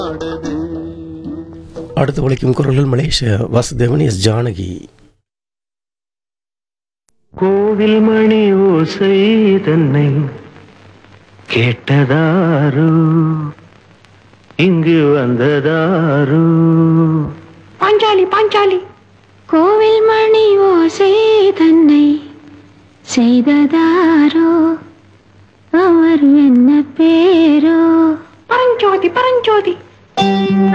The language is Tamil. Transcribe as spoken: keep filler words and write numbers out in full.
அடுத்து ஒழிக்கும் குரலில் மலேசியா வாசுதேவன் எஸ் ஜானகி. கோவில் மணி ஓசை தன்னை கேட்டதாரு, இங்கு வந்ததாரு. பாஞ்சாலி பாஞ்சாலி. கோவில் மணி ஓசை தன்னை செய்ததாரோ, அவர் என்ன பேரோ? பரஞ்சோதி பரஞ்சோதி.